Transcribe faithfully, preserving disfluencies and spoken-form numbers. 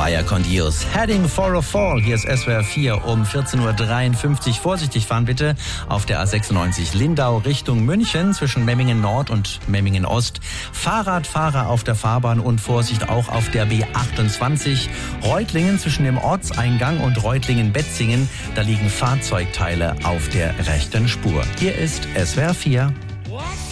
Via con Dios, Heading for a Fall. Hier ist S W R vier um vierzehn Uhr dreiundfünfzig. Vorsichtig fahren bitte auf der A sechsundneunzig Lindau Richtung München zwischen Memmingen Nord und Memmingen Ost. Fahrradfahrer auf der Fahrbahn und Vorsicht auch auf der B achtundzwanzig. Reutlingen zwischen dem Ortseingang und Reutlingen-Betzingen. Da liegen Fahrzeugteile auf der rechten Spur. Hier ist S W R vier. What?